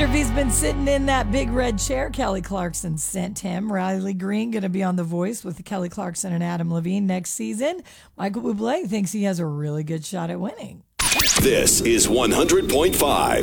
If he's been sitting in that big red chair Kelly Clarkson sent him, Riley Green going to be on The Voice with Kelly Clarkson and Adam Levine next season. Michael Bublé thinks he has a really good shot at winning. This is 100.5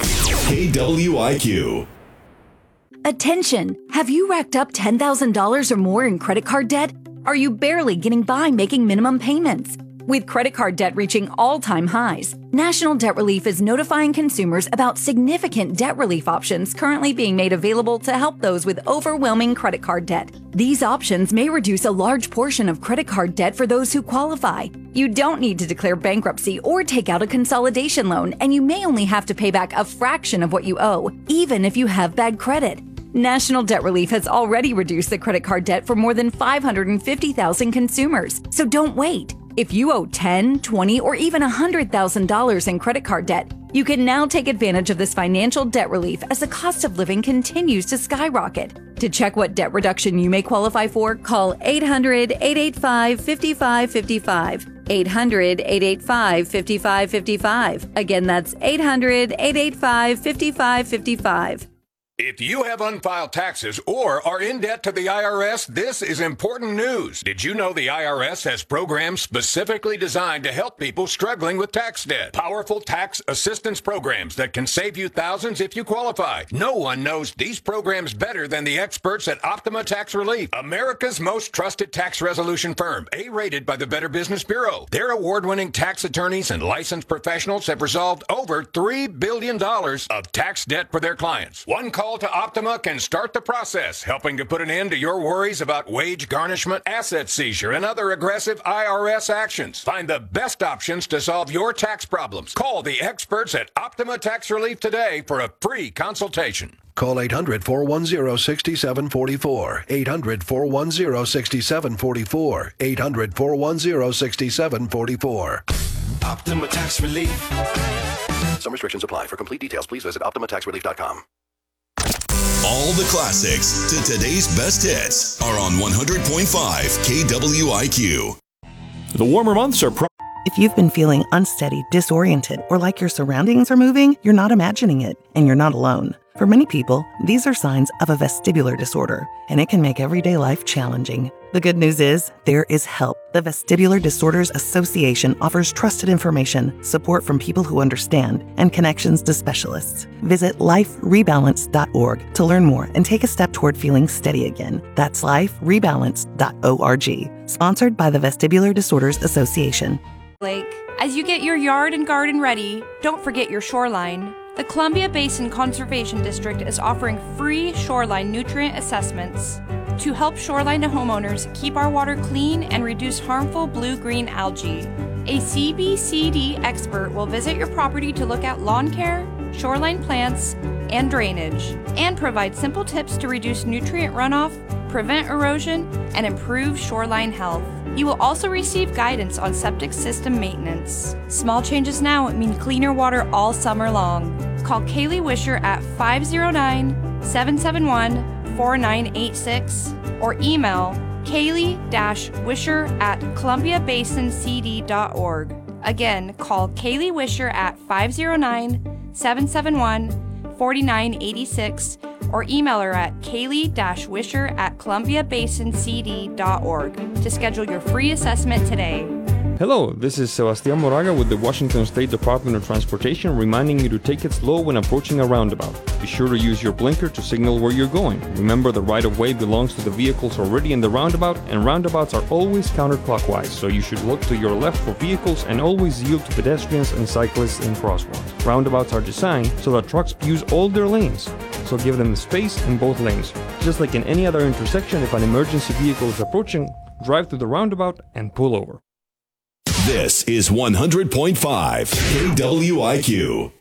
KWIQ. Attention! Have you racked up $10,000 or more in credit card debt? Are you barely getting by making minimum payments? With credit card debt reaching all-time highs, National Debt Relief is notifying consumers about significant debt relief options currently being made available to help those with overwhelming credit card debt. These options may reduce a large portion of credit card debt for those who qualify. You don't need to declare bankruptcy or take out a consolidation loan, and you may only have to pay back a fraction of what you owe, even if you have bad credit. National Debt Relief has already reduced the credit card debt for more than 550,000 consumers, so don't wait. If you owe $10,000, $20,000, or even $100,000 in credit card debt, you can now take advantage of this financial debt relief as the cost of living continues to skyrocket. To check what debt reduction you may qualify for, call 800-885-5555. 800-885-5555. Again, that's 800-885-5555. If you have unfiled taxes or are in debt to the IRS, this is important news. Did you know the IRS has programs specifically designed to help people struggling with tax debt? Powerful tax assistance programs that can save you thousands if you qualify. No one knows these programs better than the experts at Optima Tax Relief, America's most trusted tax resolution firm, A-rated by the Better Business Bureau. Their award-winning tax attorneys and licensed professionals have resolved over $3 billion of tax debt for their clients. One call to Optima can start the process, helping to put an end to your worries about wage garnishment, asset seizure, and other aggressive IRS actions. Find the best options to solve your tax problems. Call the experts at Optima Tax Relief today for a free consultation. Call 800-410-6744. 800-410-6744. 800-410-6744. Optima Tax Relief. Some restrictions apply. For complete details, please visit OptimaTaxRelief.com. All the classics to today's best hits are on 100.5 KWIQ. The warmer months are If you've been feeling unsteady, disoriented, or like your surroundings are moving, you're not imagining it, and you're not alone. For many people, these are signs of a vestibular disorder, and it can make everyday life challenging. The good news is, there is help. The Vestibular Disorders Association offers trusted information, support from people who understand, and connections to specialists. Visit liferebalance.org to learn more and take a step toward feeling steady again. That's liferebalance.org. Sponsored by the Vestibular Disorders Association. Lake. As you get your yard and garden ready, don't forget your shoreline. The Columbia Basin Conservation District is offering free shoreline nutrient assessments to help shoreline homeowners keep our water clean and reduce harmful blue-green algae. A CBCD expert will visit your property to look at lawn care, shoreline plants, and drainage, and provide simple tips to reduce nutrient runoff, prevent erosion, and improve shoreline health. You will also receive guidance on septic system maintenance. Small changes now mean cleaner water all summer long. Call Kaylee Wisher at 509-771-4986 or email Kaylee-Wisher@columbiabasincd.org. Again, call Kaylee Wisher at 509-771-4986 or email her at kaylee-wisher@columbiabasincd.org to schedule your free assessment today. Hello, this is Sebastián Moraga with the Washington State Department of Transportation reminding you to take it slow when approaching a roundabout. Be sure to use your blinker to signal where you're going. Remember, the right-of-way belongs to the vehicles already in the roundabout, and roundabouts are always counterclockwise, so you should look to your left for vehicles and always yield to pedestrians and cyclists in crosswalks. Roundabouts are designed so that trucks use all their lanes, so give them space in both lanes. Just like in any other intersection, if an emergency vehicle is approaching, drive through the roundabout and pull over. This is 100.5 KWIQ.